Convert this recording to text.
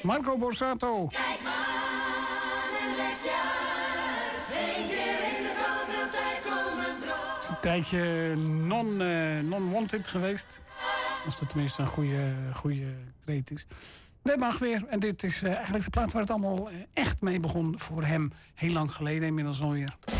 Marco Borsato. Kijk maar en let jaar. 1 keer in de zoveel tijd komen droom. Het is een tijdje non-wanted geweest. Als dat tenminste een goede kreet is. Dat mag weer. En dit is eigenlijk de plaat waar het allemaal echt mee begon voor hem. Heel lang geleden inmiddels alweer.